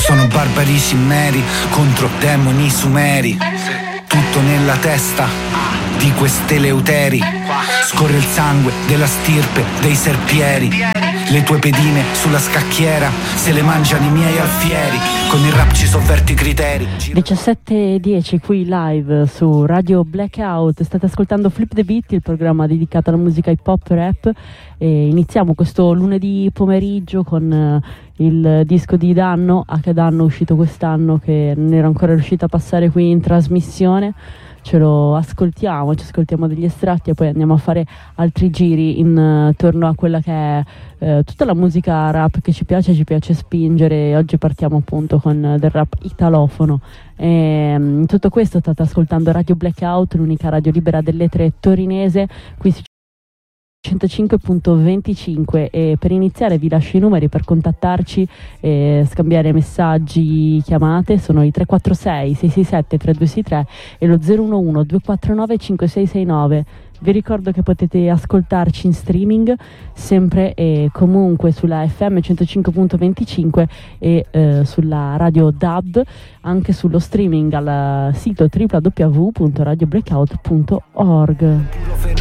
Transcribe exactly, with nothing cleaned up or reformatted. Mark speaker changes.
Speaker 1: Sono barbari cimmeri contro demoni sumeri. Tutto nella testa di queste Eleuteri. Scorre il sangue della stirpe dei serpieri. Le tue pedine sulla scacchiera se le mangiano i miei alfieri. Con il rap ci sovverti i criteri.
Speaker 2: diciassette e dieci qui live su Radio Blackout. State ascoltando Flip the Beat, il programma dedicato alla musica hip hop rap, e iniziamo questo lunedì pomeriggio con uh, il disco di Danno, H Danno, uscito quest'anno, che non era ancora riuscito a passare qui in trasmissione. Ce lo ascoltiamo, ci ascoltiamo degli estratti e poi andiamo a fare altri giri intorno a quella che è eh, tutta la musica rap che ci piace, ci piace spingere. Oggi partiamo appunto con del rap italofono. E, in tutto questo state ascoltando Radio Blackout, l'unica radio libera delle tre torinese, qui su centocinque virgola venticinque. E per iniziare vi lascio i numeri per contattarci e scambiare messaggi, chiamate. Sono i tre quattro sei sei sei sette tre due sei tre e lo zero uno uno due quattro nove cinque sei sei nove. Vi ricordo che potete ascoltarci in streaming sempre e comunque sulla F M centocinque virgola venticinque e eh, sulla radio D A B, anche sullo streaming al sito w w w punto radio blackout punto org.